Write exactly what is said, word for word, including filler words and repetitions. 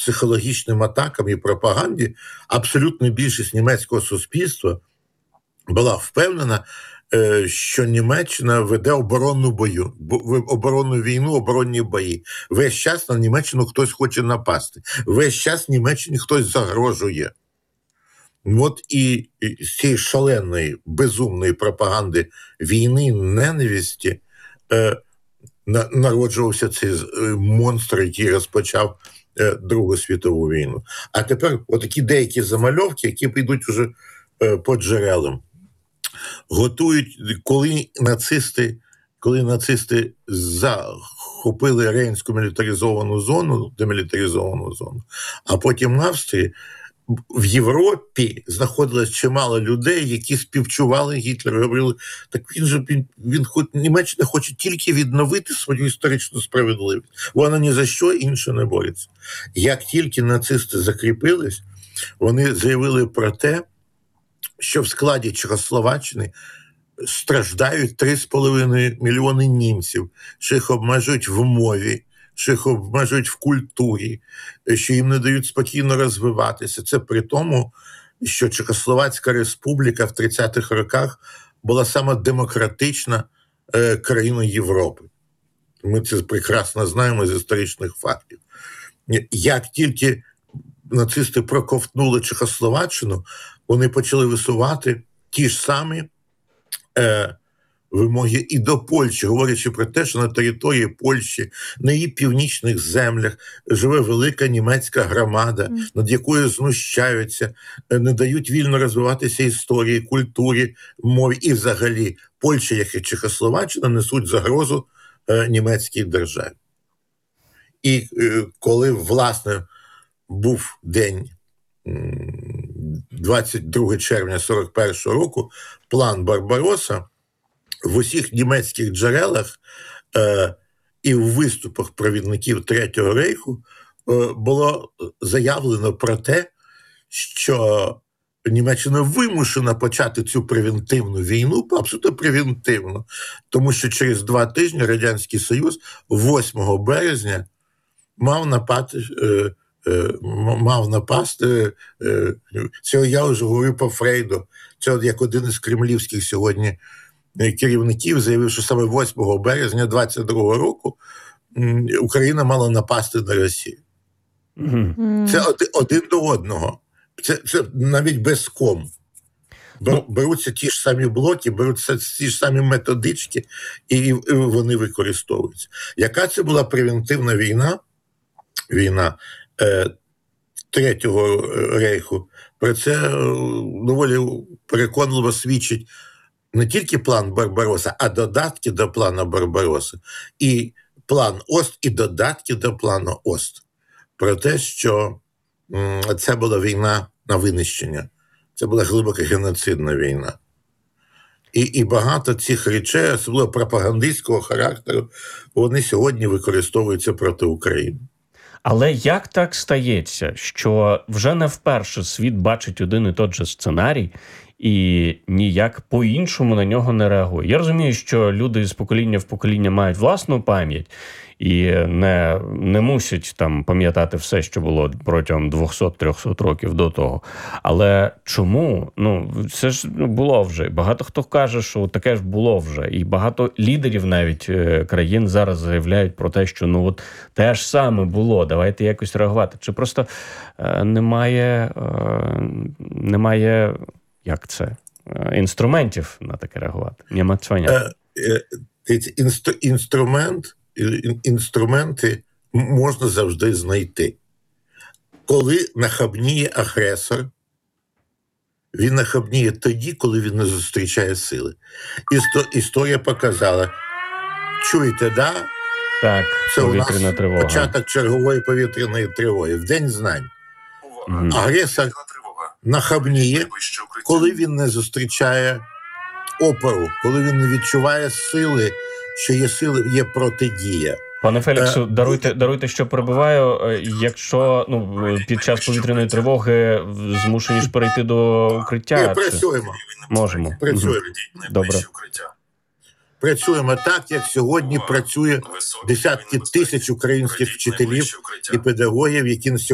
психологічним атакам і пропаганді, абсолютна більшість німецького суспільства була впевнена, що Німеччина веде оборонну бою, оборонну війну, оборонні бої. Весь час на Німеччину хтось хоче напасти. Весь час Німеччині хтось загрожує. От і з цієї шаленої, безумної пропаганди війни, ненависті е, народжувався цей монстр, який розпочав е, Другу світову війну. А тепер отакі деякі замальовки, які підуть уже е, по джерелам. Готують, коли нацисти, коли нацисти захопили Рейнську мілітаризовану зону, демілітаризовану зону, а потім в Австрії, в Європі знаходилось чимало людей, які співчували Гітлеру. Говорили, так він же, він, він хоч, Німеччина хоче тільки відновити свою історичну справедливість. Вона ні за що інше не бореться. Як тільки нацисти закріпились, вони заявили про те, що в складі Чехословаччини страждають три з половиною мільйони німців, що їх обмежують в мові, що їх обмежують в культурі, що їм не дають спокійно розвиватися. Це при тому, що Чехословацька республіка в тридцятих роках була саме демократична е, країна Європи. Ми це прекрасно знаємо з історичних фактів. Як тільки нацисти проковтнули Чехословаччину, вони почали висувати ті ж самі е, вимоги і до Польщі, говорячи про те, що на території Польщі, на її північних землях живе велика німецька громада, над якою знущаються, не дають вільно розвиватися історії, культурі, мові. І взагалі Польща, як і Чехословаччина, несуть загрозу е, німецькій державі. І е, коли, власне, був день двадцять друге червня сорок першого року, план Барбаросса, в усіх німецьких джерелах е, і в виступах провідників Третього рейху е, було заявлено про те, що Німеччина вимушена почати цю превентивну війну, абсолютно превентивну, тому що через два тижні Радянський Союз восьмого березня мав напасти, е, е, мав напасти, е, цього я вже говорив по Фрейду, це як один із кремлівських сьогодні керівників заявив, що саме восьмого березня двадцять другого року Україна мала напасти на Росію. Mm-hmm. Це один, один до одного. Це, це навіть без ком. Беруться ті ж самі блоки, беруться ті ж самі методички, і вони використовуються. Яка це була превентивна війна, війна е, Третього рейху? Про це доволі переконливо свідчить не тільки план Барбаросса, а додатки до плану Барбаросса. І план Ост, і додатки до плану Ост. Про те, що м, це була війна на винищення. Це була глибока геноцидна війна. І, і багато цих речей, особливо пропагандистського характеру, вони сьогодні використовуються проти України. Але як так стається, що вже не вперше світ бачить один і той же сценарій, і ніяк по-іншому на нього не реагує? Я розумію, що люди з покоління в покоління мають власну пам'ять і не, не мусять там пам'ятати все, що було протягом двісті-триста років до того. Але чому? Ну, це ж було вже. Багато хто каже, що таке ж було вже. І багато лідерів навіть країн зараз заявляють про те, що ну от те ж саме було, давайте якось реагувати. Чи просто е, немає, е, немає, як це, е, інструментів на таке реагувати? Нема цваня. Інстру, інструмент Інструменти можна завжди знайти. Коли нахабніє агресор, він нахабніє тоді, коли він не зустрічає сили. Істо, історія показала, чуєте, да? Так, це у нас тривога. Початок чергової повітряної тривоги, в День знань. Угу. Агресор нахабніє, коли він не зустрічає опору, коли він не відчуває сили, що є сили, є протидія. Пане Феліксу, даруйте, даруйте, що перебиваю. Якщо ну під час повітряної тривоги змушені ж перейти до укриття, Ми працюємо. Можемо. Працюємо. Добре. Працюємо так, як сьогодні працює десятки тисяч українських вчителів і педагогів, які